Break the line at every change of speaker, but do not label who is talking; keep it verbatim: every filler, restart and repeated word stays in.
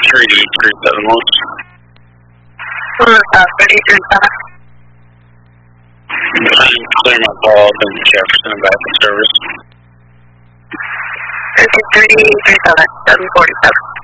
three three seven one.
Uh, three three seven.
I'm clearing up all in Jefferson and back in service.
This is three three seven, seven forty-seven.